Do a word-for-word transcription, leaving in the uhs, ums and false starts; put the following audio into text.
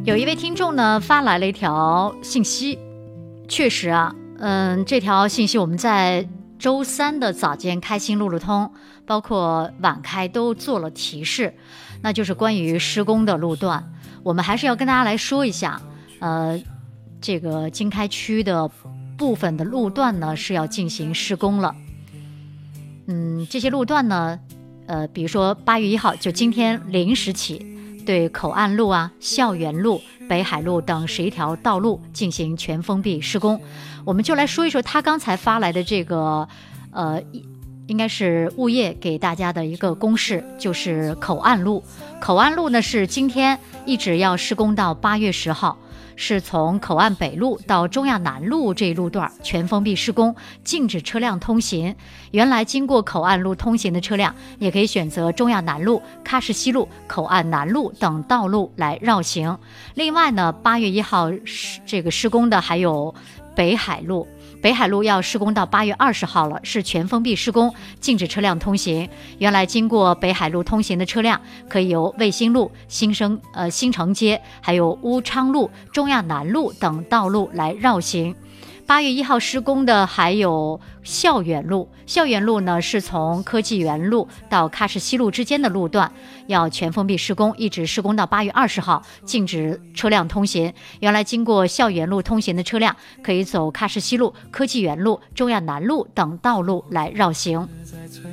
有一位听众呢发来了一条信息，确实啊，嗯，这条信息我们在周三的早间开心路路通，包括晚开都做了提示，那就是关于施工的路段。我们还是要跟大家来说一下，呃，这个经开区的部分的路段呢是要进行施工了。嗯，这些路段呢，呃，比如说八月一号，就今天零时起，对口岸路啊、校园路、北海路等十一条道路进行全封闭施工。我们就来说一说他刚才发来的这个，呃，应该是物业给大家的一个公示，就是口岸路。口岸路呢是今天一直要施工到八月十号。是从口岸北路到中亚南路这一路段全封闭施工，禁止车辆通行。原来经过口岸路通行的车辆，也可以选择中亚南路、喀什西路、口岸南路等道路来绕行。另外呢，八月一号这个施工的还有北海路。北海路要施工到八月二十号了，是全封闭施工，禁止车辆通行。原来经过北海路通行的车辆，可以由卫星路、新生呃新城街、还有乌昌路、中亚南路等道路来绕行。八月一号施工的还有校园路，校园路呢是从科技园路到喀什西路之间的路段，要全封闭施工，一直施工到八月二十号，禁止车辆通行。原来经过校园路通行的车辆，可以走喀什西路、科技园路、中亚南路等道路来绕行。